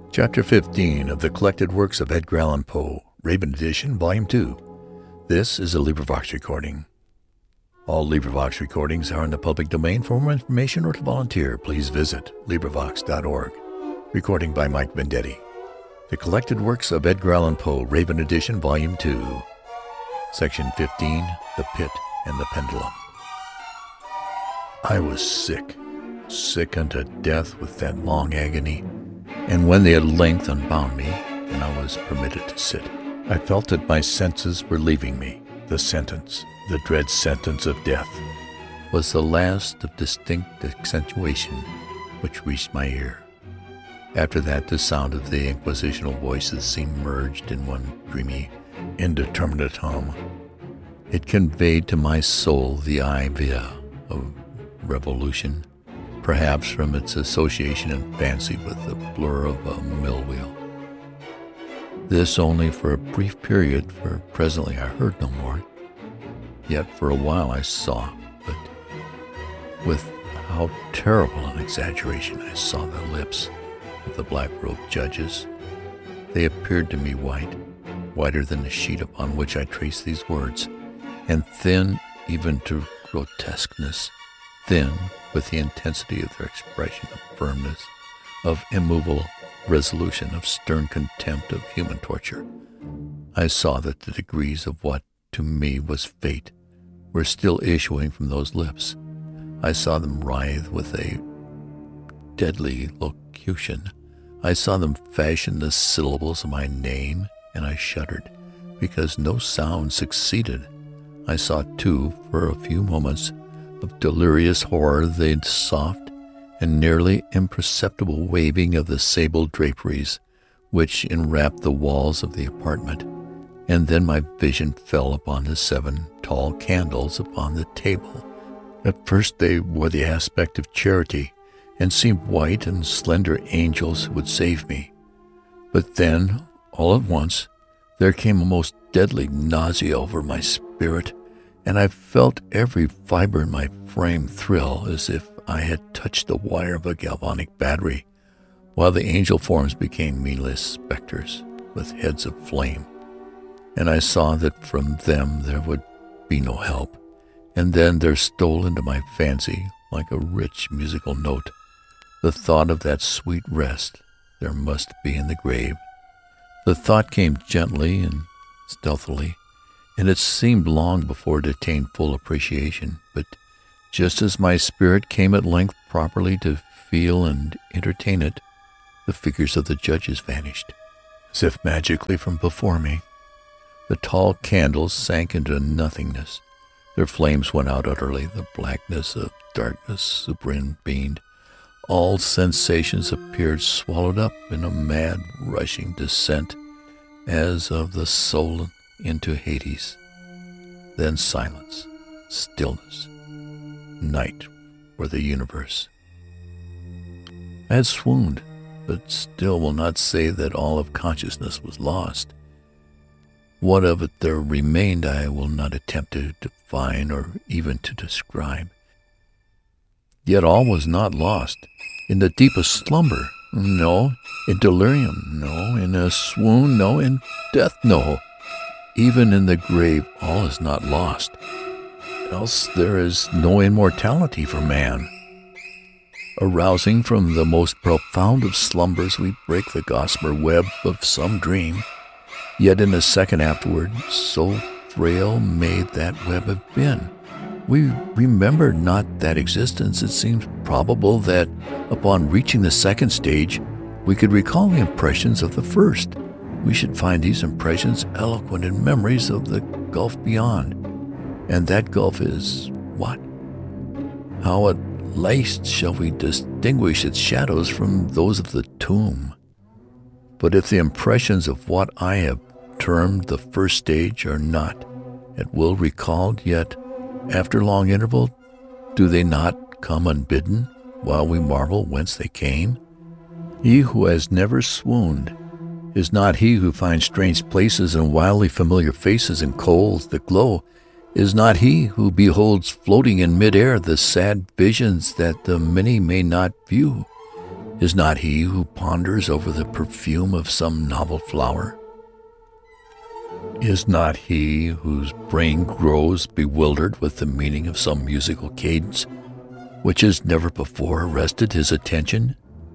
Chapter 15 of the Collected Works of Edgar Allan Poe, Raven Edition, Volume 2. This is a LibriVox recording. All LibriVox recordings are in the public domain. For more information or to volunteer, please visit LibriVox.org. Recording by Mike Vendetti. The Collected Works of Edgar Allan Poe, Raven Edition, Volume 2. Section 15, The Pit and the Pendulum. I was sick unto death with that long agony, and when they at length unbound me, and I was permitted to sit, I felt that my senses were leaving me. The sentence, the dread sentence of death, was the last of distinct accentuation which reached my ear. After that, the sound of the inquisitional voices seemed merged in one dreamy, indeterminate hum. It conveyed to my soul the idea of revolution, perhaps from its association in fancy with the blur of a mill wheel. This only for a brief period, for presently I heard no more. Yet for a while I saw, but with how terrible an exaggeration, I saw the lips of the black-robed judges. They appeared to me white, whiter than the sheet upon which I traced these words, and thin even to grotesqueness, thin with the intensity of their expression of firmness, of immovable resolution, of stern contempt of human torture. I saw that the degrees of what to me was fate were still issuing from those lips. I saw them writhe with a deadly locution. I saw them fashion the syllables of my name, and I shuddered, because no sound succeeded. I saw, too, for a few moments of delirious horror, the soft and nearly imperceptible waving of the sable draperies which enwrapped the walls of the apartment, and then my vision fell upon the 7 tall candles upon the table. At first they wore the aspect of charity, and seemed white and slender angels who would save me. But then, all at once, there came a most deadly nausea over my spirit, and I felt every fiber in my frame thrill as if I had touched the wire of a galvanic battery, while the angel forms became meaningless specters with heads of flame. And I saw that from them there would be no help. And then there stole into my fancy, like a rich musical note, the thought of that sweet rest there must be in the grave. The thought came gently and stealthily, and it seemed long before it attained full appreciation. But just as my spirit came at length properly to feel and entertain it, the figures of the judges vanished, as if magically from before me. The tall candles sank into nothingness. Their flames went out utterly. The blackness of darkness supervened. All sensations appeared swallowed up in a mad, rushing descent, as of the soul into Hades. Then silence, stillness, night for the universe. I had swooned, but still will not say that all of consciousness was lost. What of it there remained I will not attempt to define or even to describe. Yet all was not lost. In the deepest slumber, no. In delirium, no. In a swoon, no. In death, no. Even in the grave, all is not lost. Else there is no immortality for man. Arousing from the most profound of slumbers, we break the gossamer web of some dream. Yet in a second afterward, so frail may that web have been, we remember not that existence. It seems probable that upon reaching the second stage, we could recall the impressions of the first. We should find these impressions eloquent in memories of the gulf beyond. And that gulf is what? How at least shall we distinguish its shadows from those of the tomb? But if the impressions of what I have termed the first stage are not at will recalled, yet after long interval, do they not come unbidden, while we marvel whence they came? He who has never swooned is not he who finds strange places and wildly familiar faces and coals that glow, is not he who beholds floating in mid-air the sad visions that the many may not view. Is not he who ponders over the perfume of some novel flower? Is not he whose brain grows bewildered with the meaning of some musical cadence which has never before arrested his attention?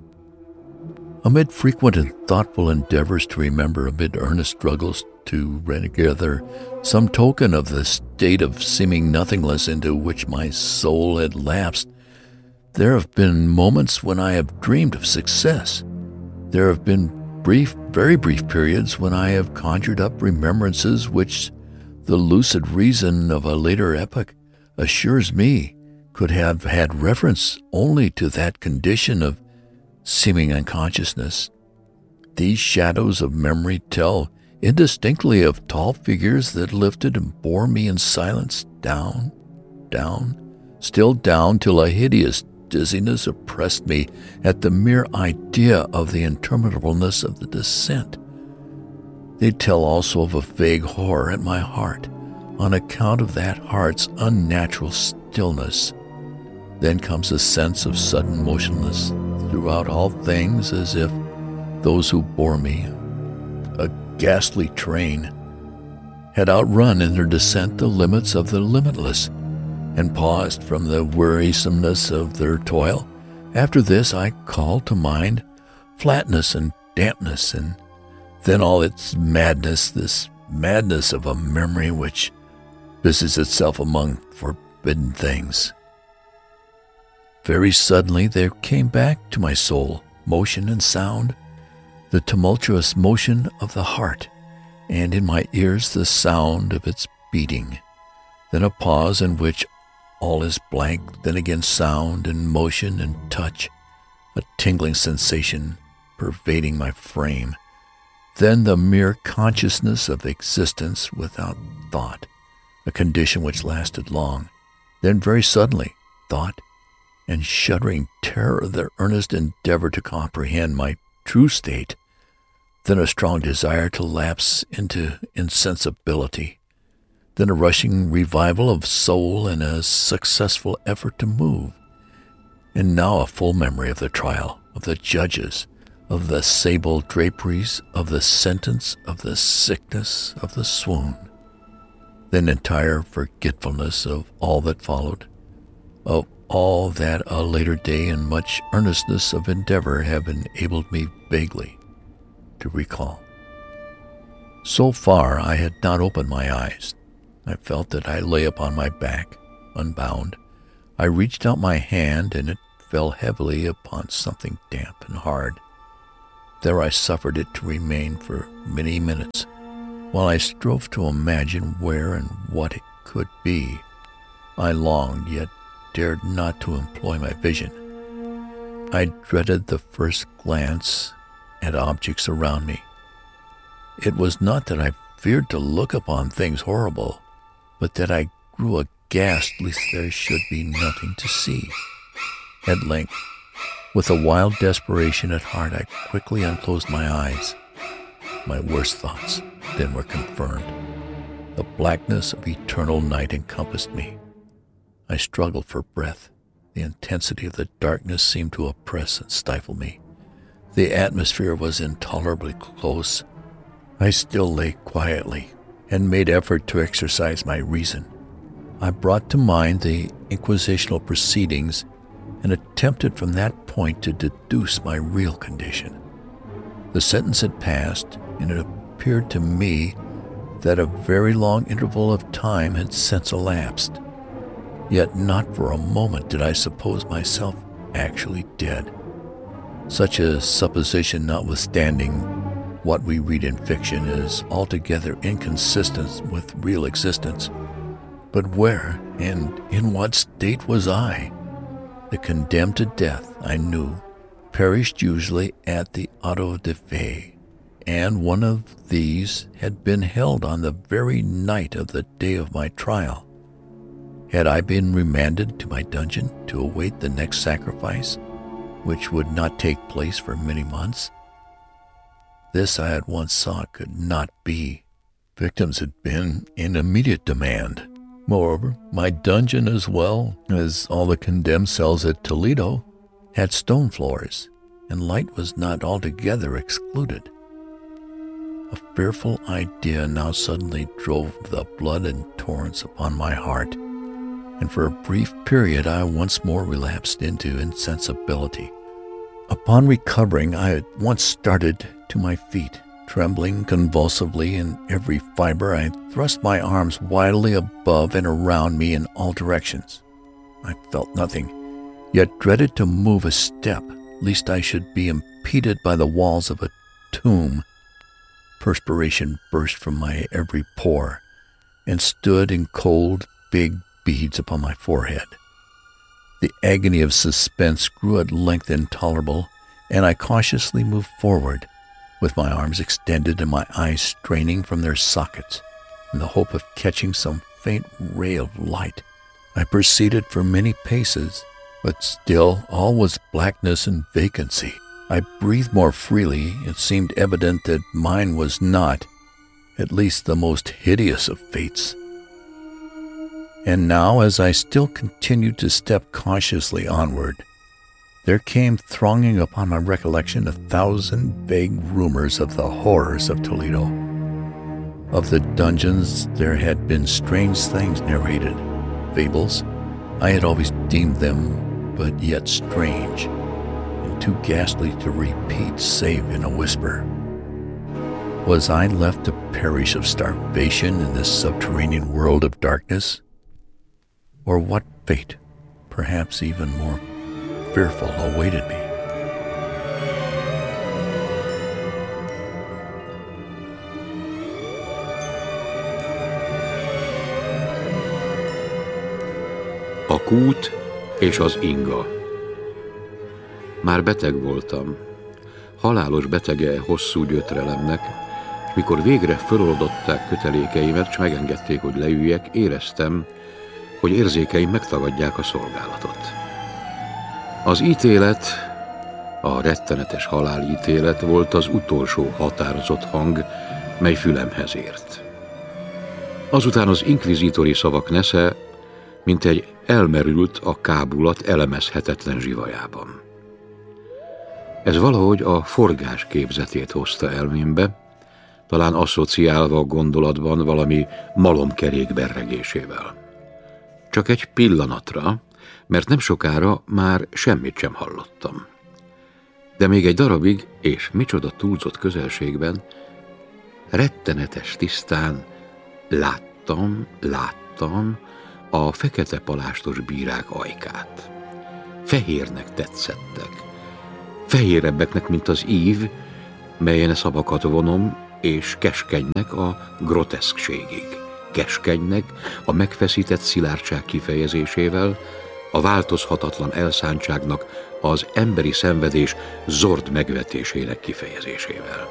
Amid frequent and thoughtful endeavors to remember, amid earnest struggles to rend together some token of the state of seeming nothingness into which my soul had lapsed, there have been moments when I have dreamed of success. There have been brief, very brief periods when I have conjured up remembrances which the lucid reason of a later epoch assures me could have had reference only to that condition of seeming unconsciousness. These shadows of memory tell indistinctly of tall figures that lifted and bore me in silence down, still down, till a hideous dizziness oppressed me at the mere idea of the interminableness of the descent. They tell also of a vague horror at my heart on account of that heart's unnatural stillness. Then comes a sense of sudden motionlessness throughout all things, as if those who bore me, a ghastly train, had outrun in their descent the limits of the limitless, and paused from the wearisomeness of their toil. After this I call to mind flatness and dampness, and then all its madness, this madness of a memory which busies itself among forbidden things. Very suddenly there came back to my soul motion and sound, the tumultuous motion of the heart, and in my ears the sound of its beating. Then a pause in which all is blank, then again sound and motion and touch, a tingling sensation pervading my frame. Then the mere consciousness of existence without thought, a condition which lasted long. Then very suddenly thought and shuddering terror of their earnest endeavor to comprehend my true state. Then a strong desire to lapse into insensibility. Then a rushing revival of soul and a successful effort to move. And now a full memory of the trial, of the judges, of the sable draperies, of the sentence, of the sickness, of the swoon. Then entire forgetfulness of all that followed, of all that a later day and much earnestness of endeavor have enabled me vaguely to recall. So far I had not opened my eyes. I felt that I lay upon my back, unbound. I reached out my hand, and it fell heavily upon something damp and hard. There I suffered it to remain for many minutes, while I strove to imagine where and what it could be. I longed, yet dared not to employ my vision. I dreaded the first glance at objects around me. It was not that I feared to look upon things horrible, but that I grew aghast lest there should be nothing to see. At length, with a wild desperation at heart, I quickly unclosed my eyes. My worst thoughts then were confirmed. The blackness of eternal night encompassed me. I struggled for breath. The intensity of the darkness seemed to oppress and stifle me. The atmosphere was intolerably close. I still lay quietly and made effort to exercise my reason. I brought to mind the inquisitional proceedings and attempted from that point to deduce my real condition. The sentence had passed, and it appeared to me that a very long interval of time had since elapsed. Yet not for a moment did I suppose myself actually dead. Such a supposition notwithstanding, what we read in fiction is altogether inconsistent with real existence. But where and in what state was I? The condemned to death, I knew, perished usually at the auto da fe, and one of these had been held on the very night of the day of my trial. Had I been remanded to my dungeon to await the next sacrifice, which would not take place for many months? This I at once saw could not be. Victims had been in immediate demand. Moreover, my dungeon, as well as all the condemned cells at Toledo, had stone floors, and light was not altogether excluded. A fearful idea now suddenly drove the blood in torrents upon my heart, and for a brief period I once more relapsed into insensibility. Upon recovering, I at once started to my feet. Trembling convulsively in every fiber, I thrust my arms wildly above and around me in all directions. I felt nothing, yet dreaded to move a step, lest I should be impeded by the walls of a tomb. Perspiration burst from my every pore, and stood in cold, big beads upon my forehead. The agony of suspense grew at length intolerable, and I cautiously moved forward, with my arms extended and my eyes straining from their sockets, in the hope of catching some faint ray of light. I proceeded for many paces, but still all was blackness and vacancy. I breathed more freely. It seemed evident that mine was not, at least, the most hideous of fates. And now, as I still continued to step cautiously onward, there came thronging upon my recollection 1,000 vague rumors of the horrors of Toledo. Of the dungeons there had been strange things narrated, fables. I had always deemed them but yet strange, and too ghastly to repeat save in a whisper. Was I left to perish of starvation in this subterranean world of darkness? Or what fate, perhaps even more fearful, awaited me? A kút és az inga. Már beteg voltam, halálos betege hosszú gyötrelemnek, és mikor végre föloldották kötelékeimet, és megengedték, hogy leüljek, éreztem, hogy érzékeim megtagadják a szolgálatot. Az ítélet, a rettenetes halálítélet volt az utolsó határozott hang, mely fülemhez ért. Azután az inkvizítori szavak nesze, mint egy elmerült a kábulat elemezhetetlen zsivajában. Ez valahogy a forgás képzetét hozta elmémbe, talán asszociálva a gondolatban valami malomkerék berregésével. Csak egy pillanatra, mert nem sokára már semmit sem hallottam. De még egy darabig, és micsoda túlzott közelségben, rettenetes tisztán láttam a fekete palástos bírák ajkát. Fehérnek tetszettek. Fehérebbeknek, mint az ív, melyen a szavakat vonom, és keskenynek a groteszkségig. Keskenynek a megfeszített szilárdság kifejezésével, a változhatatlan elszántságnak az emberi szenvedés zord megvetésének kifejezésével.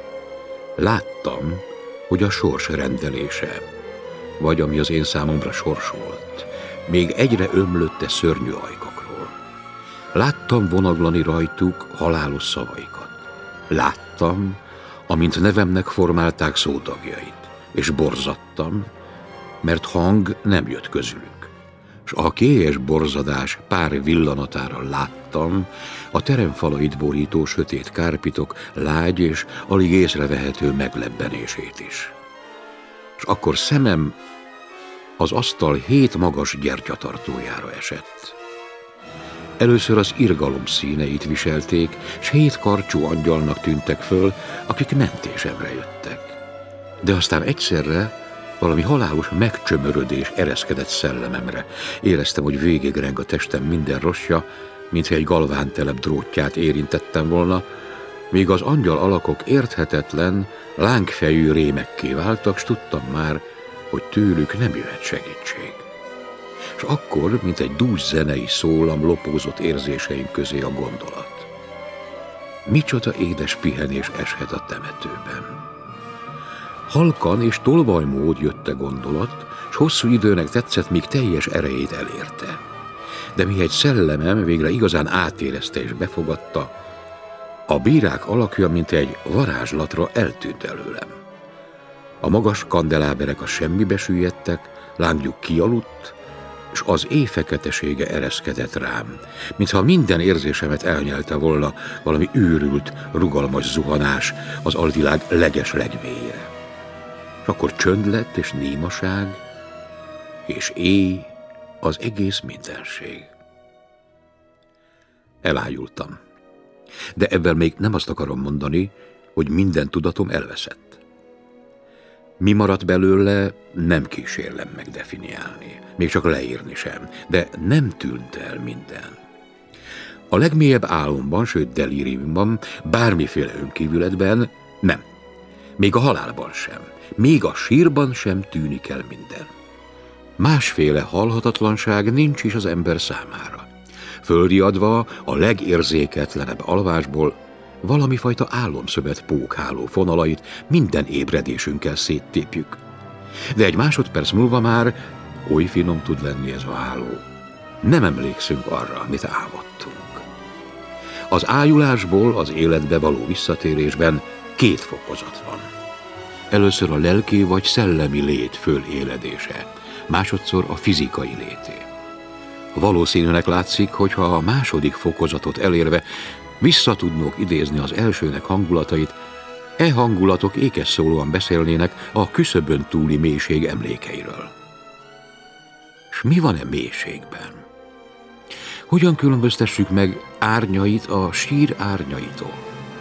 Láttam, hogy a sors rendelése, vagy ami az én számomra sors volt, még egyre ömlötte szörnyű ajkakról. Láttam vonaglani rajtuk halálos szavaikat. Láttam, amint nevemnek formálták szótagjait, és borzadtam, mert hang nem jött közülük. S a kélyes borzadás pár villanatára láttam a teremfalait borító sötét kárpitok lágy és alig észrevehető meglebbenését is. És akkor szemem az asztal 7 magas gyertyatartójára esett. Először az irgalom színeit viselték, s 7 karcsú angyalnak tűntek föl, akik mentésemre jöttek. De aztán egyszerre valami halálos megcsömörödés ereszkedett szellememre. Éreztem, hogy végigreng a testem minden rossja, mintha egy galvántelep drótját érintettem volna, míg az angyal alakok érthetetlen, lángfejű rémekké váltak, s tudtam már, hogy tőlük nem jöhet segítség. És akkor, mint egy dús zenei szólam, lopózott érzéseim közé a gondolat. Micsoda édes pihenés eshet a temetőben. Halkan és tolvajmód jött a gondolat, s hosszú időnek tetszett, míg teljes erejét elérte. De mihegy szellemem végre igazán átérezte és befogadta, a bírák alakja, mint egy varázslatra eltűnt előlem. A magas kandeláberek a semmibe süllyedtek, lángjuk kialudt, s az éj feketesége ereszkedett rám, mintha minden érzésemet elnyelte volna valami őrült, rugalmas zuhanás az alvilág leges legmélyére. És akkor csönd lett és némaság, és éj az egész mindenség. Elájultam. De ebben még nem azt akarom mondani, hogy minden tudatom elveszett. Mi maradt belőle, nem kísérlem megdefiniálni, még csak leírni sem, de nem tűnt el minden. A legmélyebb álomban, sőt delíriumban, bármiféle önkívületben nem. Még a halálban sem, még a sírban sem tűnik el minden. Másféle halhatatlanság nincs is az ember számára. Fölriadva a legérzéketlenebb alvásból valamifajta álomszövet pókháló fonalait minden ébredésünkkel széttépjük. De egy másodperc múlva már oly finom tud lenni ez a háló. Nem emlékszünk arra, amit álmodtunk. Az ájulásból az életbe való visszatérésben két fokozat van. Először a lelki vagy szellemi lét föléledése, másodszor a fizikai lété. Valószínűnek látszik, hogyha a második fokozatot elérve vissza tudnók idézni az elsőnek hangulatait, e hangulatok ékes szólóan beszélnének a küszöbön túli mélység emlékeiről. S mi van e mélységben? Hogyan különböztessük meg árnyait a sír árnyaitól?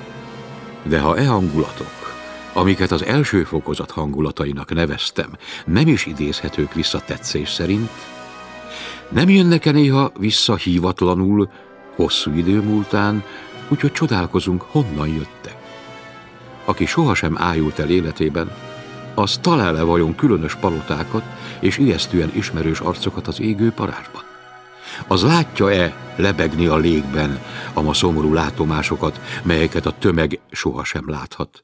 De ha e hangulatok, amiket az első fokozat hangulatainak neveztem, nem is idézhetők vissza tetszés szerint, nem jönnek-e néha vissza hívatlanul, hosszú idő múltán, úgyhogy csodálkozunk, honnan jöttek. Aki sohasem ájult el életében, az talál-e vajon különös palotákat és ijesztően ismerős arcokat az égő parázsban? Az látja-e lebegni a légben a ma szomorú látomásokat, melyeket a tömeg sohasem láthat?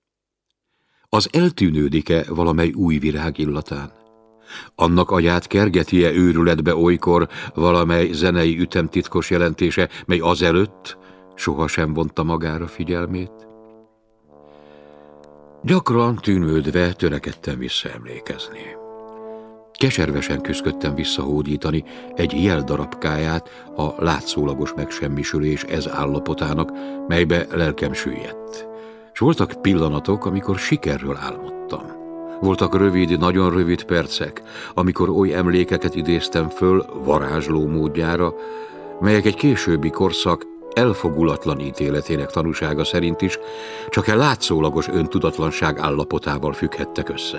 Az eltűnődik-e valamely új virág illatán? Annak agyát kergeti-e őrületbe olykor valamely zenei ütem titkos jelentése, mely azelőtt sohasem vonta magára figyelmét? Gyakran tűnődve törekedtem visszaemlékezni. Keservesen küszködtem visszahódítani egy jeldarabkáját a látszólagos megsemmisülés ez állapotának, melybe lelkem süllyedt. S voltak pillanatok, amikor sikerről álmodtam. Voltak rövid, nagyon rövid percek, amikor oly emlékeket idéztem föl varázsló módjára, melyek egy későbbi korszak elfogulatlan ítéletének tanúsága szerint is csak egy látszólagos öntudatlanság állapotával függhettek össze.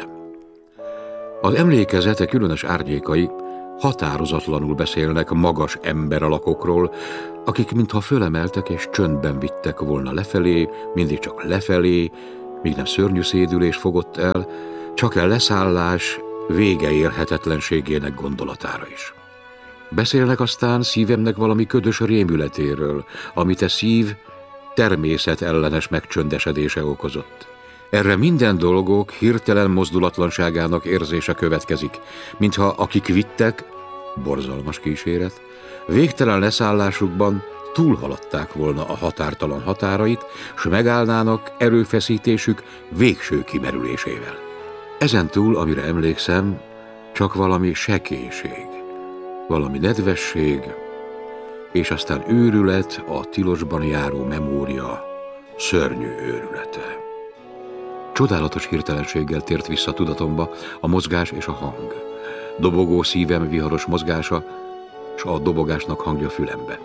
Az emlékezete különös árnyékai határozatlanul beszélnek magas emberalakokról, akik mintha fölemeltek és csöndben vittek volna lefelé, mindig csak lefelé, míg nem szörnyű szédülés fogott el, csak a leszállás vége érhetetlenségének gondolatára is. Beszélnek aztán szívemnek valami ködös rémületéről, amit a szív természetellenes megcsöndesedése okozott. Erre minden dolgok hirtelen mozdulatlanságának érzése következik, mintha akik vittek, borzalmas kíséret, végtelen leszállásukban túlhaladták volna a határtalan határait, s megállnának erőfeszítésük végső kimerülésével. Ezentúl, amire emlékszem, csak valami sekélység, valami nedvesség, és aztán őrület, a tilosban járó memória szörnyű őrülete. Csodálatos hirtelenséggel tért vissza tudatomba a mozgás és a hang. Dobogó szívem viharos mozgása, s a dobogásnak hangja fülembe.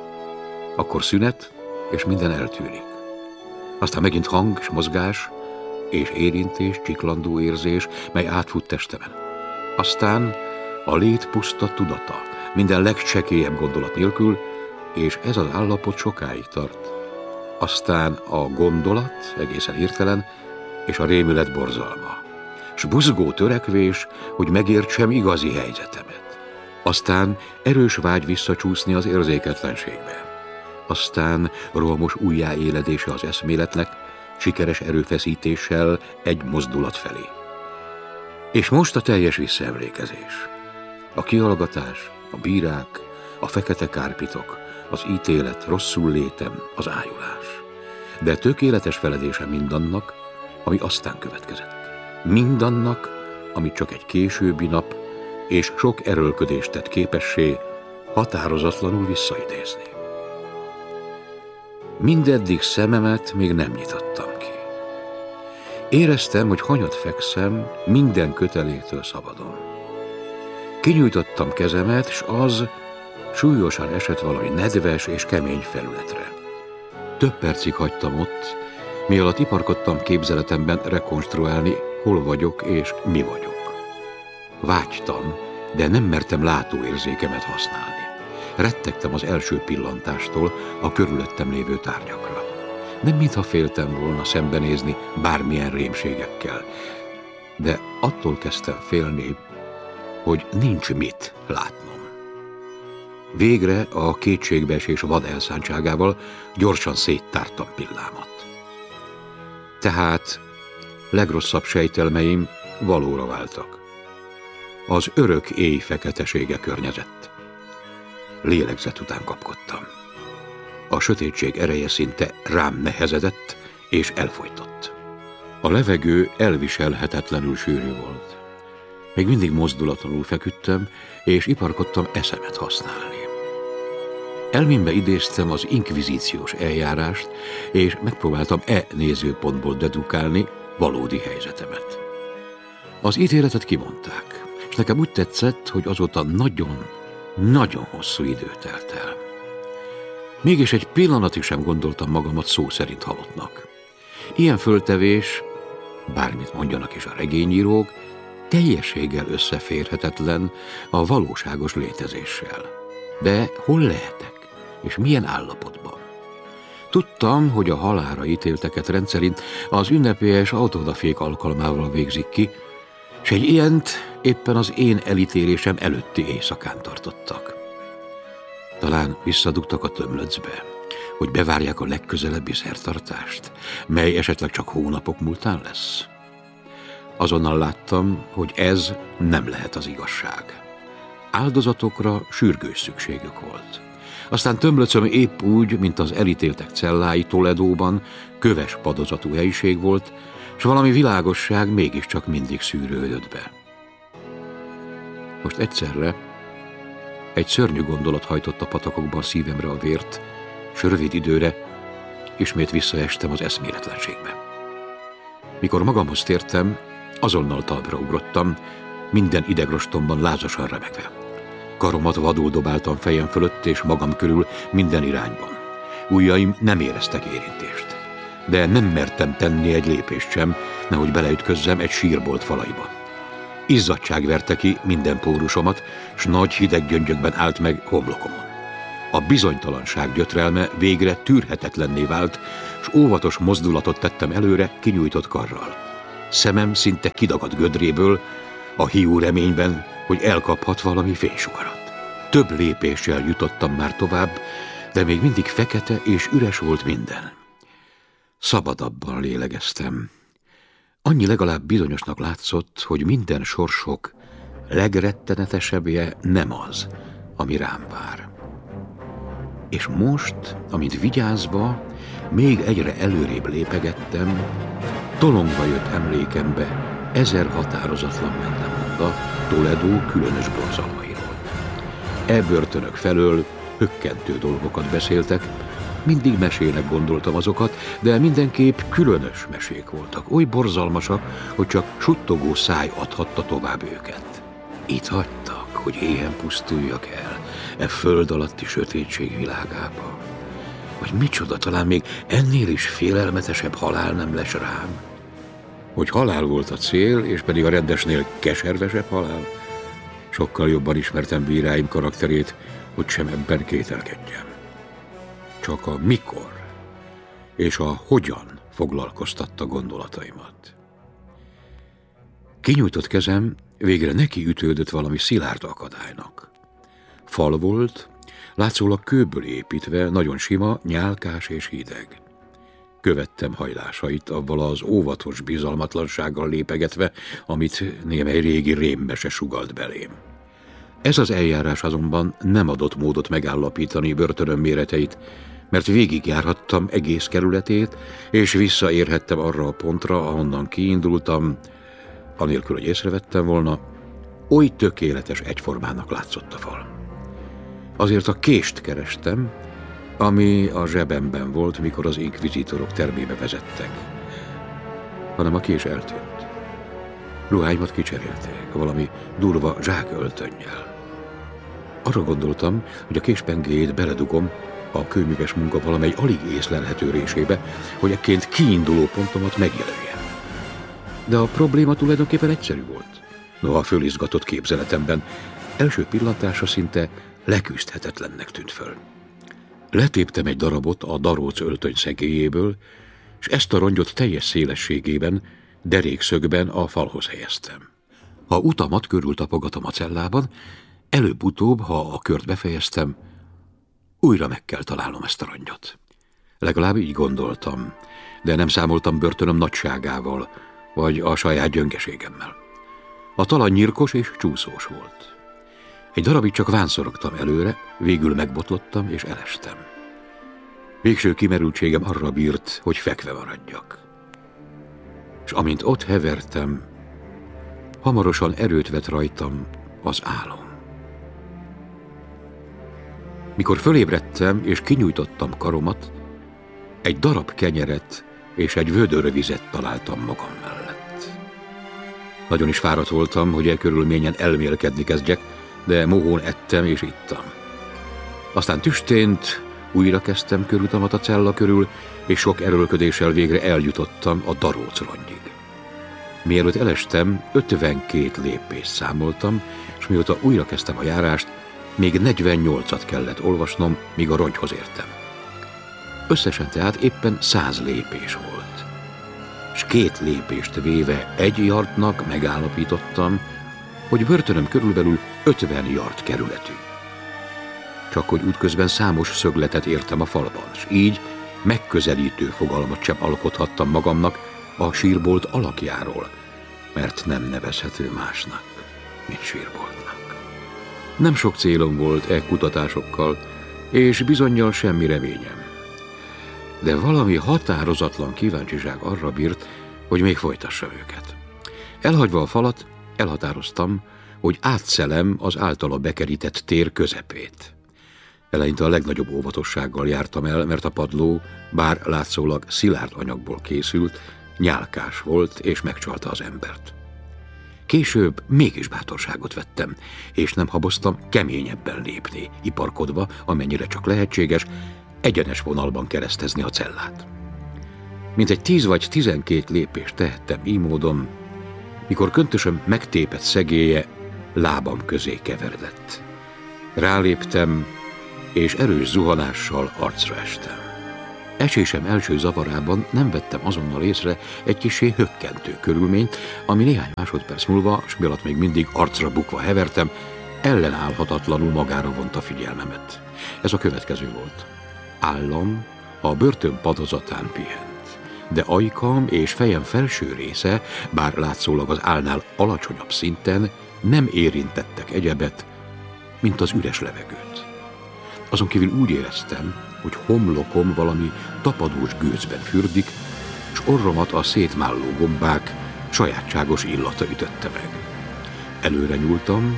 Akkor szünet, és minden eltűnik. Aztán megint hang és mozgás, és érintés, csiklandó érzés, mely átfut testemen. Aztán a lét puszta tudata, minden legcsekélyebb gondolat nélkül, és ez az állapot sokáig tart. Aztán a gondolat, egészen hirtelen, és a rémület borzalma, s buzgó törekvés, hogy megértsem igazi helyzetemet. Aztán erős vágy visszacsúszni az érzéketlenségbe. Aztán rohamos újjáéledése az eszméletnek, sikeres erőfeszítéssel egy mozdulat felé. És most a teljes visszaemlékezés. A kihallgatás, a bírák, a fekete kárpitok, az ítélet, rosszul létem, az ájulás. De tökéletes feledése mindannak, ami aztán következett. Mindannak, amit csak egy későbbi nap, és sok erőlködést tett képessé határozatlanul visszaidézni. Mindeddig szememet még nem nyitottam ki. Éreztem, hogy hanyat fekszem minden köteléktől szabadon. Kinyújtottam kezemet, s az súlyosan esett valami nedves és kemény felületre. Több percig hagytam ott, mielőtt iparkodtam képzeletemben rekonstruálni, hol vagyok és mi vagyok. Vágytam, de nem mertem látóérzékemet használni. Rettegtem az első pillantástól a körülöttem lévő tárgyakra. Nem mintha féltem volna szembenézni bármilyen rémségekkel, de attól kezdtem félni, hogy nincs mit látnom. Végre a kétségbeesés vad elszántságával gyorsan széttártam pillámat. Tehát legrosszabb sejtelmeim valóra váltak. Az örök éj feketesége környezett. Lélegzet után kapkodtam. A sötétség ereje szinte rám nehezedett és elfojtott. A levegő elviselhetetlenül sűrű volt. Még mindig mozdulatlanul feküdtem, és iparkodtam eszemet használni. Elmémbe idéztem az inkvizíciós eljárást, és megpróbáltam nézőpontból dedukálni valódi helyzetemet. Az ítéletet kimondták, és nekem úgy tetszett, hogy azóta nagyon hosszú idő telt el. Mégis egy pillanatig sem gondoltam magamat szó szerint halottnak. Ilyen föltevés, bármit mondjanak is a regényírók, teljességgel összeférhetetlen a valóságos létezéssel. De hol lehetek, és milyen állapotban? Tudtam, hogy a halálra ítélteket rendszerint az ünnepélyes autodafék alkalmával végzik ki, és egy ilyent éppen az én elítélésem előtti éjszakán tartottak. Talán visszadugtak a tömlöcbe, hogy bevárják a legközelebbi szertartást, mely esetleg csak hónapok múltán lesz. Azonnal láttam, hogy ez nem lehet az igazság. Áldozatokra sürgős szükségük volt. Aztán tömlöcöm épp úgy, mint az elítéltek cellái Toledóban, köves padozatú helyiség volt, és valami világosság mégiscsak mindig szűrődött be. Most egyszerre egy szörnyű gondolat hajtott a patakokban szívemre a vért, s rövid időre ismét visszaestem az eszméletlenségbe. Mikor magamhoz tértem, azonnal talpra ugrottam, minden idegrostomban lázasan remegve. Karomat vadul dobáltam fejem fölött és magam körül minden irányban. Ujjaim nem éreztek érintést, de nem mertem tenni egy lépést sem, nehogy beleütközzem egy sírbolt falaiba. Izzadtság verte ki minden pórusomat, s nagy hideg gyöngyökben állt meg homlokomon. A bizonytalanság gyötrelme végre tűrhetetlenné vált, s óvatos mozdulatot tettem előre kinyújtott karral. Szemem szinte kidagadt gödréből, a hiú reményben, hogy elkaphat valami fénysugarat. Több lépéssel jutottam már tovább, de még mindig fekete és üres volt minden. Szabadabban lélegeztem. Annyi legalább bizonyosnak látszott, hogy minden sorsok legrettenetesebbje nem az, ami rám vár. És most, amint vigyázva, még egyre előrébb lépegettem, tolongva jött emlékembe 1000 határozatlan mendemonda Toledo különös borzalmairól. Börtönök felől hökkentő dolgokat beszéltek, mindig mesének gondoltam azokat, de mindenképp különös mesék voltak, oly borzalmasak, hogy csak suttogó száj adhatta tovább őket. Itt hagytak, hogy éhen pusztuljak el föld alatti sötétség világába. Vagy micsoda, talán még ennél is félelmetesebb halál nem lesz rám. Hogy halál volt a cél, és pedig a rendesnél keservesebb halál, sokkal jobban ismertem bíráim karakterét, hogy sem ebben kételkedjem. Csak a mikor és a hogyan foglalkoztatta gondolataimat. Kinyújtott kezem végre neki ütődött valami szilárd akadálynak. Fal volt, látszólag kőből építve, nagyon sima, nyálkás és hideg. Követtem hajlásait, avval az óvatos bizalmatlansággal lépegetve, amit némely régi rémmese sugalt belém. Ez az eljárás azonban nem adott módot megállapítani börtönöm méreteit, mert végigjárhattam egész kerületét, és visszaérhettem arra a pontra, ahonnan kiindultam, anélkül, hogy észrevettem volna, Oly tökéletes egyformának látszott a fal. Azért a kést kerestem, ami a zsebemben volt, mikor az inkvizitorok termébe vezettek. Hanem a kés eltűnt. Ruháimat kicserélték, valami durva zsáköltönnyel. Arra gondoltam, hogy a késpengéjét beledugom a kőműves munka valamely alig észlelhető résébe, hogy ekként kiinduló pontomat megjelöljem. De a probléma tulajdonképpen egyszerű volt. Noha fölizgatott képzeletemben első pillantásra szinte leküzdhetetlennek tűnt föl. Letéptem egy darabot a daróc öltöny szegélyéből, és ezt a rongyot teljes szélességében, derékszögben a falhoz helyeztem. Ha utamat körültapogatom a cellában, előbb-utóbb, ha a kört befejeztem, újra meg kell találnom ezt a rongyot. Legalább így gondoltam, de nem számoltam börtönöm nagyságával, vagy a saját gyöngeségemmel. A talaj nyírkos és csúszós volt. Egy darabig csak vánszorogtam előre, végül megbotlottam és elestem. Végső kimerültségem arra bírt, hogy fekve maradjak. És amint ott hevertem, hamarosan erőt vett rajtam az álom. Mikor fölébredtem és kinyújtottam karomat, egy darab kenyeret és egy vödör vizet találtam magam mellett. Nagyon is fáradt voltam, hogy e körülményen elmélkedni kezdjek, de mohón ettem és ittam. Aztán tüstént újra kezdtem körutamat a cella körül, és sok erőlködéssel végre eljutottam a daróc rongyig. Mielőtt elestem, 52 lépést számoltam, és mióta újra kezdtem a járást, még 48-at kellett olvasnom, míg a rongyhoz értem. Összesen tehát éppen 100 lépés volt. És 2 lépést véve egy yardnak megállapítottam, hogy börtönöm körülbelül 50 yard kerületű. Csak hogy útközben számos szögletet értem a falban, és így megközelítő fogalmat sem alkothattam magamnak a sírbolt alakjáról, mert nem nevezhető másnak, mint sírboltnak. Nem sok célom volt e kutatásokkal, és bizonnyal semmi reményem. De valami határozatlan kíváncsiság arra bírt, hogy még folytassam őket. Elhagyva a falat, elhatároztam, hogy átszelem az általa bekerített tér közepét. Eleinte a legnagyobb óvatossággal jártam el, mert a padló, bár látszólag szilárd anyagból készült, nyálkás volt és megcsalta az embert. Később mégis bátorságot vettem, és nem haboztam keményebben lépni, iparkodva, amennyire csak lehetséges, egyenes vonalban keresztezni a cellát. Mintegy 10 vagy 12 lépést tehettem így módon, mikor köntösöm megtépett szegélye lábam közé keveredett. Ráléptem, és erős zuhanással arcra estem. Esésem első zavarában nem vettem azonnal észre egy kissé hökkentő körülményt, ami néhány másodperc múlva, s mi alatt még mindig arcra bukva hevertem, ellenállhatatlanul magára vonta figyelmemet. Ez a következő volt. Állam a börtön padozatán pihent, de ajkam és fejem felső része, bár látszólag az állnál alacsonyabb szinten, nem érintettek egyebet, mint az üres levegőt. Azon kívül úgy éreztem, hogy homlokom valami tapadós gőzben fürdik, és orromat a szétmálló gombák sajátságos illata ütötte meg. Előre nyúltam,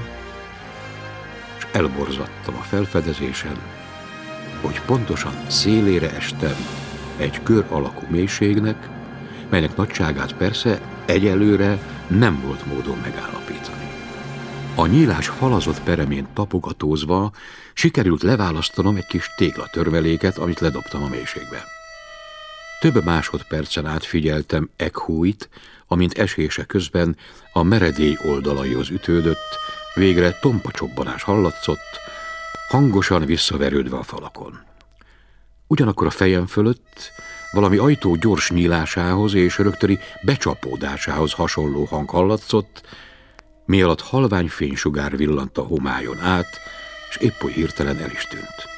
és elborzadtam a felfedezésen, hogy pontosan szélére estem egy kör alakú mélységnek, melynek nagyságát persze egyelőre nem volt módon megállapítani. A nyílás falazott peremén tapogatózva sikerült leválasztanom egy kis téglatörmeléket, amit ledobtam a mélységbe. Több másodpercen át figyeltem Ekhújt, amint esése közben a meredély oldalaihoz ütődött, végre tompa csobbanás hallatszott, hangosan visszaverődve a falakon. Ugyanakkor a fejem fölött valami ajtó gyors nyílásához és rögtöni becsapódásához hasonló hang hallatszott, mi alatt halvány fénysugár villant a homályon át, és épp oly hirtelen el is tűnt.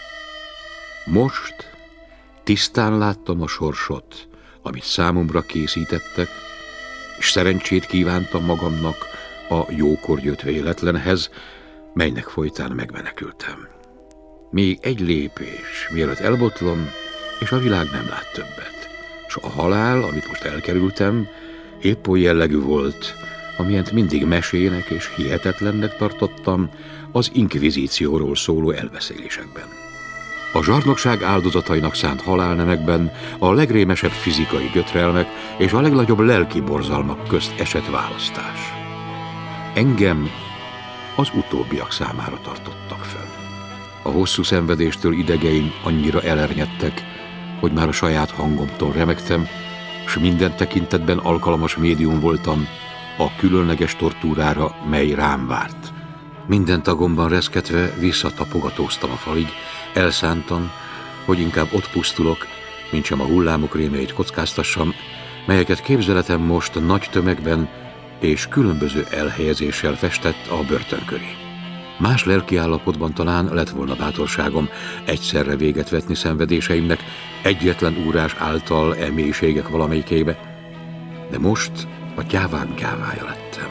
Most tisztán láttam a sorsot, amit számomra készítettek, és szerencsét kívántam magamnak a jókor jött véletlenhez, melynek folytán megmenekültem. Még egy lépés, mielőtt elbotlom, és a világ nem lát többet. És a halál, amit most elkerültem, épp oly jellegű volt, amilyent mindig mesének és hihetetlennek tartottam az inkvizícióról szóló elbeszélésekben. A zsarnokság áldozatainak szánt halálnemekben a legrémesebb fizikai gyötrelmek és a legnagyobb lelki borzalmak közt esett választás. Engem az utóbbiak számára tartottak fel. A hosszú szenvedéstől idegeim annyira elernyedtek, hogy már a saját hangomtól remegtem, s minden tekintetben alkalmas médium voltam a különleges tortúrára, mely rám várt. Minden tagomban reszketve visszatapogatóztam a falig, elszántan, hogy inkább ott pusztulok, mintsem a hullámok rémeit kockáztassam, melyeket képzeletem most nagy tömegben és különböző elhelyezéssel festett a börtön köré. Más lelkiállapotban talán lett volna bátorságom egyszerre véget vetni szenvedéseimnek, egyetlen úrás által mélységek valamelyikébe, de most a gyávák gyávája lettem.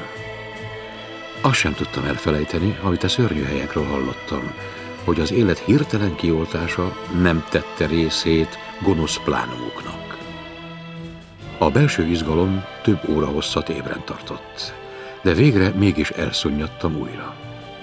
Azt sem tudtam elfelejteni, amit a szörnyű helyekről hallottam, hogy az élet hirtelen kioltása nem tette részét gonosz plánumuknak. A belső izgalom több óra hosszat ébren tartott, de végre mégis elszunnyadtam újra.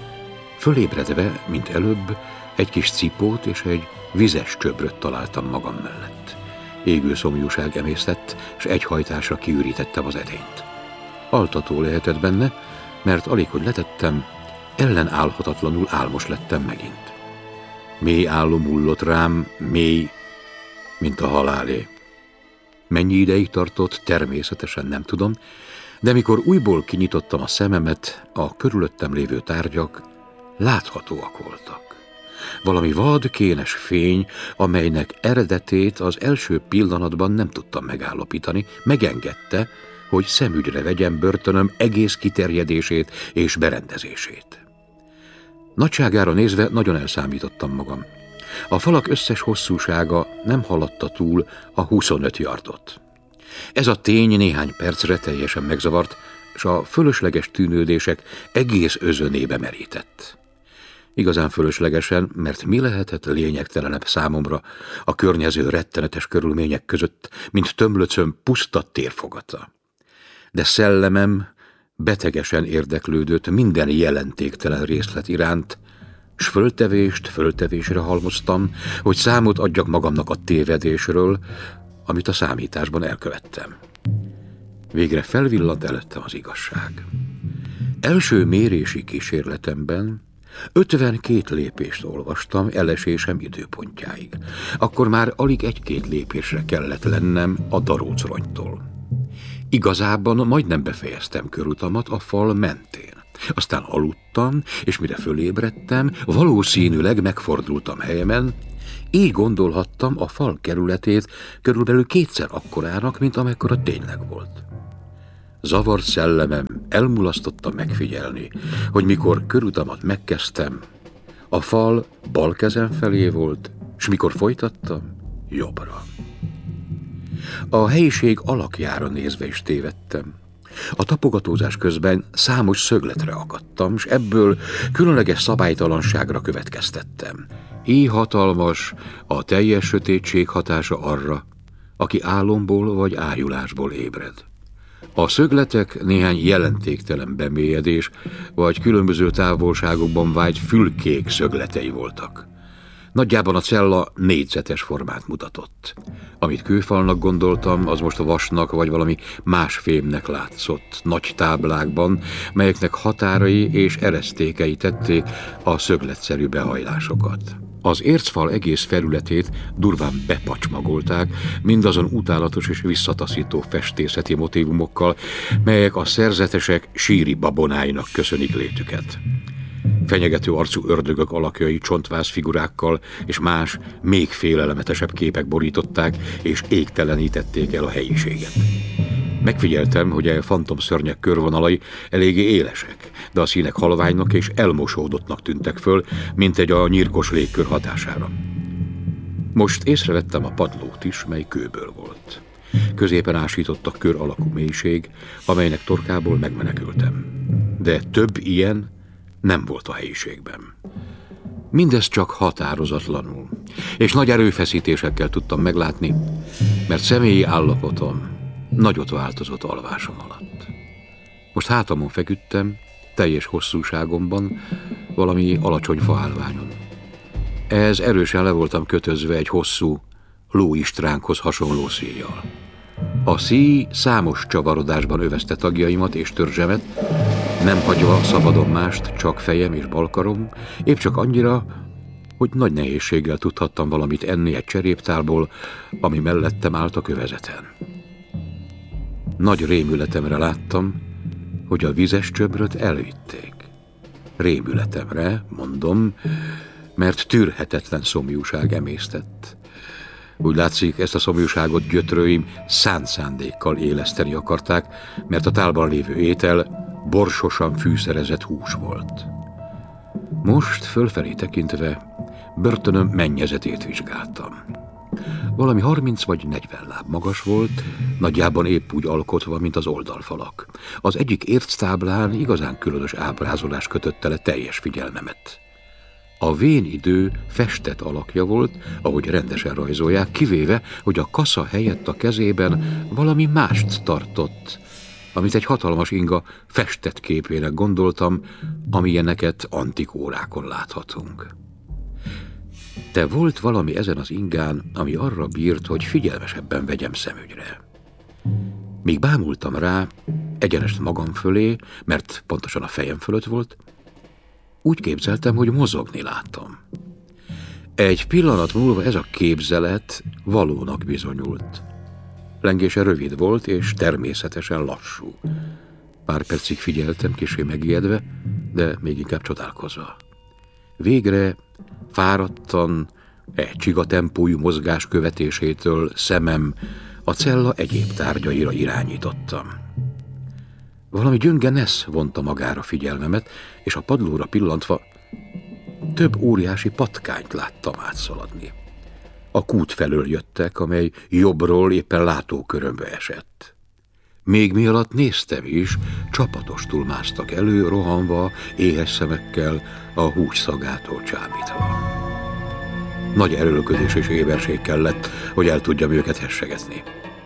Fölébredve, mint előbb, egy kis cipót és egy vizes csöbröt találtam magam mellett. Égő szomjúság emésztett, s egy hajtásra kiürítettem az edényt. Altató lehetett benne, mert alig, hogy letettem, ellenállhatatlanul álmos lettem megint. Mély álom hullott rám, mély, mint a halálé. Mennyi ideig tartott, természetesen nem tudom, de mikor újból kinyitottam a szememet, a körülöttem lévő tárgyak láthatóak voltak. Valami vad, kénes fény, amelynek eredetét az első pillanatban nem tudtam megállapítani, megengedte, hogy szemügyre vegyem börtönöm egész kiterjedését és berendezését. Nagyságára nézve nagyon elszámítottam magam. A falak összes hosszúsága nem haladta túl a 25 yardot. Ez a tény néhány percre teljesen megzavart, s a fölösleges tűnődések egész özönébe merített. Igazán fölöslegesen, mert mi lehetett lényegtelenebb számomra a környező rettenetes körülmények között, mint tömlöcöm puszta térfogata. De szellemem betegesen érdeklődött minden jelentéktelen részlet iránt, s föltevésre halmoztam, hogy számot adjak magamnak a tévedésről, amit a számításban elkövettem. Végre felvillant előttem az igazság. Első mérési kísérletemben 52 lépést olvastam elesésem időpontjáig. Akkor már alig egy-két lépésre kellett lennem a darócronytól. Igazában majdnem befejeztem körutamat a fal mentén. Aztán aludtam, és mire fölébredtem, valószínűleg megfordultam helyemen, így gondolhattam a fal kerületét körülbelül kétszer akkorának, mint amekkora tényleg volt. Zavart szellemem elmulasztotta megfigyelni, hogy mikor körutamat megkezdtem, a fal bal kezem felé volt, s mikor folytattam, jobbra. A helyiség alakjára nézve is tévedtem. A tapogatózás közben számos szögletre akadtam, s ebből különleges szabálytalanságra következtettem. Így hatalmas a teljes sötétség hatása arra, aki álomból vagy ájulásból ébred. A szögletek néhány jelentéktelen bemélyedés, vagy különböző távolságokban vágy fülkék szögletei voltak. Nagyjában a cella négyzetes formát mutatott. Amit kőfalnak gondoltam, az most vasnak vagy valami más fémnek látszott, nagy táblákban, melyeknek határai és eresztékei tették a szögletszerű behajlásokat. Az ércfal egész felületét durván bepacsmagolták, mindazon utálatos és visszataszító festészeti motívumokkal, melyek a szerzetesek síri babonáinak köszönik létüket. Fenyegető arcú ördögök alakjai csontváz figurákkal és más, még félelmetesebb képek borították és égtelenítették el a helyiséget. Megfigyeltem, hogy a fantomszörnyek körvonalai eléggé élesek, de a színek halványnak és elmosódottnak tűntek föl, mint egy a nyírkos légkör hatására. Most észrevettem a padlót is, mely kőből volt. Középen ásított a kör alakú mélység, amelynek torkából megmenekültem. De több ilyen nem volt a helyiségben. Mindez csak határozatlanul, és nagy erőfeszítésekkel tudtam meglátni, mert személyi állapotom nagyot változott alvásom alatt. Most hátamon feküdtem, teljes hosszúságomban, valami alacsony faállványon. Ehhez erősen le voltam kötözve egy hosszú, lóistránkhoz hasonló szíjjal. A szíj számos csavarodásban övezte tagjaimat és törzsemet, nem hagyva szabadon mást, csak fejem és balkarom, épp csak annyira, hogy nagy nehézséggel tudhattam valamit enni egy cseréptálból, ami mellettem állt a kövezeten. Nagy rémületemre láttam, hogy a vizes csöbröt elvitték. Rémületemre, mondom, mert tűrhetetlen szomjúság emésztett. Úgy látszik, ezt a szomjúságot gyötrőim szánt szándékkal éleszteni akarták, mert a tálban lévő étel borsosan fűszerezett hús volt. Most, fölfelé tekintve, börtönöm mennyezetét vizsgáltam. Valami 30 vagy 40 láb magas volt, nagyjában épp úgy alkotva, mint az oldalfalak. Az egyik érctáblán igazán különös ábrázolás kötötte le teljes figyelmemet. A vén idő festett alakja volt, ahogy rendesen rajzolják, kivéve, hogy a kasza helyett a kezében valami mást tartott, amit egy hatalmas inga festett képének gondoltam, amilyeneket antik órákon láthatunk. De volt valami ezen az ingán, ami arra bírt, hogy figyelmesebben vegyem szemügyre. Míg bámultam rá, egyenest magam fölé, mert pontosan a fejem fölött volt, úgy képzeltem, hogy mozogni látom. Egy pillanat múlva ez a képzelet valónak bizonyult. Lengése rövid volt, és természetesen lassú. Pár percig figyeltem, kissé megijedve, de még inkább csodálkozva. Végre fáradtan, egy csigatempójú mozgás követésétől szemem a cella egyéb tárgyaira irányítottam. Valami gyönge nesz vonta magára figyelmemet, és a padlóra pillantva több óriási patkányt láttam átszaladni. A kút felől jöttek, amely jobbról éppen látókörömbe esett. Még mi alatt néztem is, csapatostul másztak elő, rohanva, éhes szemekkel, a hús szagától csábítva. Nagy erőlködés és éberség kellett, hogy el tudjam őket hessegetni.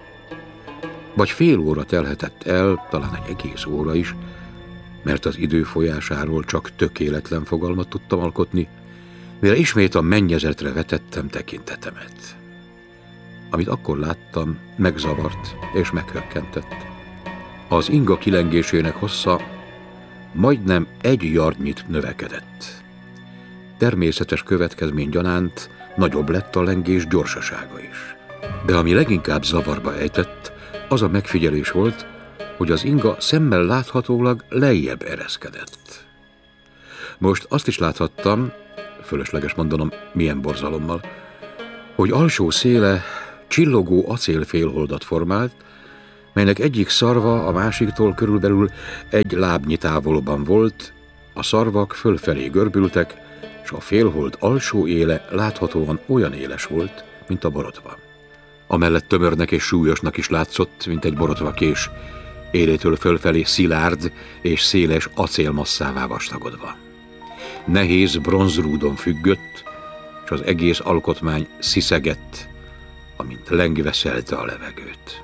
Vagy fél óra telhetett el, talán egy egész óra is, mert az idő folyásáról csak tökéletlen fogalmat tudtam alkotni, mire ismét a mennyezetre vetettem tekintetemet. Amit akkor láttam, megzavart és meghökkentett. Az inga kilengésének hossza majdnem 1 yardnyit növekedett. Természetes következmény gyanánt nagyobb lett a lengés gyorsasága is. De ami leginkább zavarba ejtett, az a megfigyelés volt, hogy az inga szemmel láthatólag lejjebb ereszkedett. Most azt is láthattam, fölösleges mondanom, milyen borzalommal, hogy alsó széle csillogó acélfélholdat formált, melynek egyik szarva a másiktól körülbelül 1 lábnyi távolban volt, a szarvak fölfelé görbültek, és a félhold alsó éle láthatóan olyan éles volt, mint a borotva. Amellett tömörnek és súlyosnak is látszott, mint egy borotvakés, élétől fölfelé szilárd és széles acélmasszává vastagodva. Nehéz bronzrúdon függött, és az egész alkotmány sziszegett, amint lengve szelte a levegőt.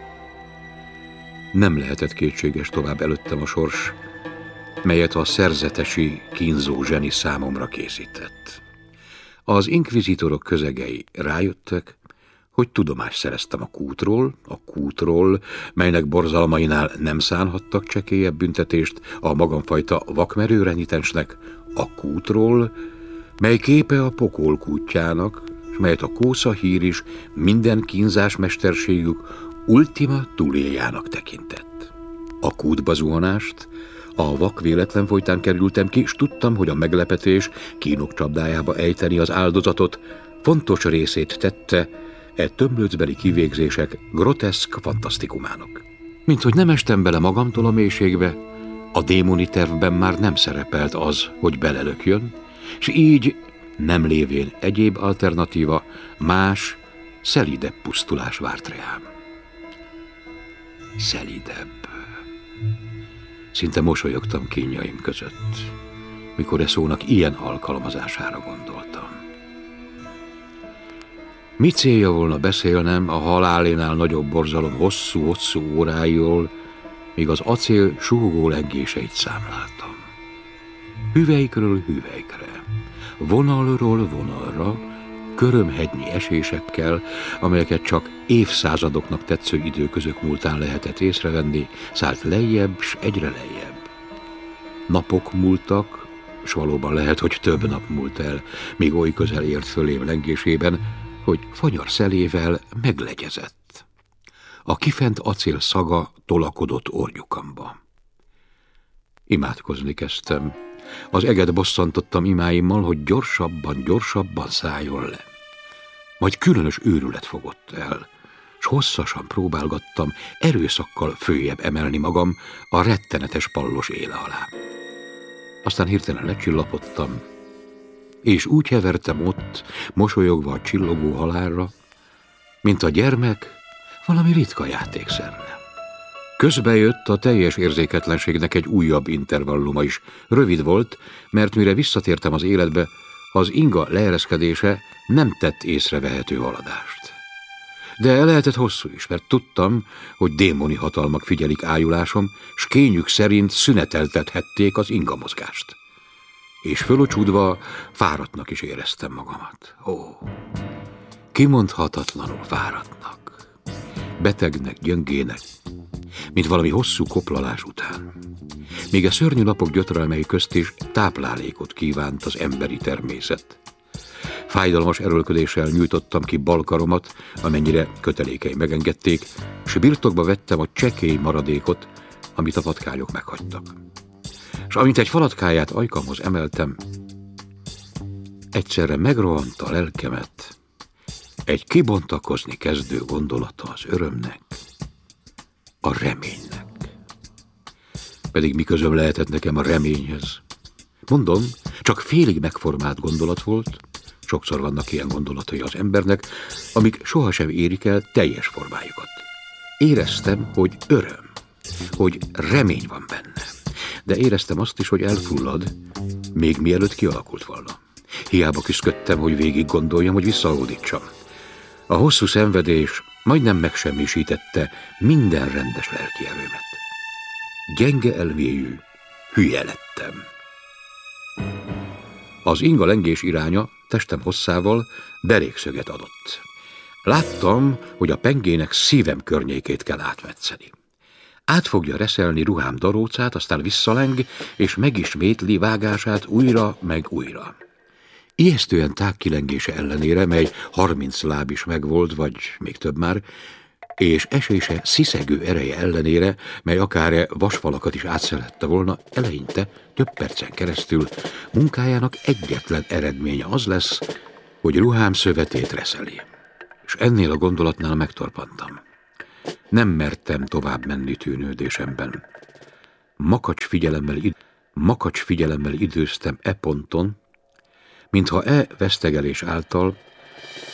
Nem lehetett kétséges tovább előttem a sors, melyet a szerzetesi, kínzó zseni számomra készített. Az inkvizitorok közegei rájöttek, hogy tudomást szereztem a kútról, melynek borzalmainál nem szánhattak csekélyebb büntetést a magamfajta vakmerő renitensnek, a kútról, mely képe a pokol kútjának, és melyet a kósza hír is minden kínzás mesterségük ultima túléljának tekintett. A kútba zuhanást a vak véletlen folytán kerültem ki, és tudtam, hogy a meglepetés kínok csapdájába ejteni az áldozatot fontos részét tette tömlőcbeli kivégzések groteszk fantasztikumának. Mint hogy nem estem bele magamtól a mélységbe, a démoni tervben már nem szerepelt az, hogy belelökjön, és így, nem lévén egyéb alternatíva, más, szelidebb pusztulás várt rám. Szelidebb. Szinte mosolyogtam kínjaim között, mikor e szónak ilyen alkalmazására gondoltam. Mi célja volna beszélnem a halálénál nagyobb borzalom hosszú-hosszú óráiról, míg az acél súgó lengéseit számláltam. Hüvelykről hüvelykre, vonalról vonalra, körömhegynyi esésekkel, amelyeket csak évszázadoknak tetsző időközök múltán lehetett észrevenni, szállt lejjebb, s egyre lejjebb. Napok múltak, s valóban lehet, hogy több nap múlt el, míg oly közel ért fölém lengésében, hogy fanyar szelével meglegyezett. A kifent acél szaga tolakodott ornyukamba. Imádkozni kezdtem. Az eget bosszantottam imáimmal, hogy gyorsabban szálljon le. Majd különös őrület fogott el, s hosszasan próbálgattam erőszakkal följebb emelni magam a rettenetes pallos éle alá. Aztán hirtelen lecsillapodtam, és úgy hevertem ott, mosolyogva a csillogó halálra, mint a gyermek valami ritka játékszerre. Közbe jött a teljes érzéketlenségnek egy újabb intervalluma is. Rövid volt, mert mire visszatértem az életbe, az inga leereszkedése nem tett észrevehető haladást. De el lehetett hosszú is, mert tudtam, hogy démoni hatalmak figyelik ájulásom, s kényük szerint szüneteltethették az inga mozgást. És fölocsúdva fáradtnak is éreztem magamat. Ó, kimondhatatlanul fáradtnak, betegnek, gyöngének, mint valami hosszú koplalás után. Még a szörnyű napok gyötrelmei közt is táplálékot kívánt az emberi természet. Fájdalmas erőlködéssel nyújtottam ki bal karomat, amennyire kötelékei megengedték, s birtokba vettem a csekély maradékot, amit a patkányok meghagytak. És amint egy falatkáját ajkamhoz emeltem, egyszerre megrohant a lelkemet egy kibontakozni kezdő gondolata az örömnek, a reménynek. Pedig mi közöm lehetett nekem a reményhez? Mondom, csak félig megformált gondolat volt, sokszor vannak ilyen gondolatai az embernek, amik sohasem érik el teljes formájukat. Éreztem, hogy öröm, hogy remény van benne, de éreztem azt is, hogy elfullad, még mielőtt kialakult volna. Hiába küszködtem, hogy végig gondoljam, hogy visszahódítsam. A hosszú szenvedés majdnem megsemmisítette minden rendes lelki erőmet. Gyenge elmélyű, hülye lettem. Az inga lengés iránya testem hosszával derékszöget adott. Láttam, hogy a pengének szívem környékét kell átmetszeni. Át fogja reszelni ruhám darócát, aztán visszaleng, és megismétli vágását újra meg újra. Ijesztően tág kilengése ellenére, mely 30 láb is megvolt, vagy még több már, és esése sziszegő ereje ellenére, mely akár vasfalakat is átszelette volna, eleinte több percen keresztül munkájának egyetlen eredménye az lesz, hogy ruhám szövetét reszeli. És ennél a gondolatnál megtorpantam. Nem mertem tovább menni tűnődésemben. Makacs figyelemmel időztem e ponton, mintha vesztegelés által